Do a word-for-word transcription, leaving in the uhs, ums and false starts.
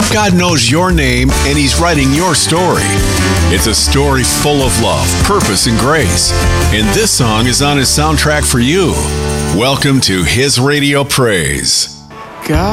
God knows your name and He's writing your story. It's a story full of love, purpose, and grace. And this song is on His soundtrack for you. Welcome to His Radio Praise. God.